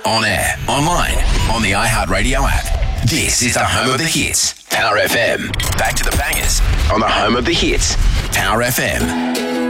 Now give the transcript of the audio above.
on air, online, on the iHeartRadio app. This is the home of the hits. Power FM. Back to the bangers on the home of the hits. Power FM.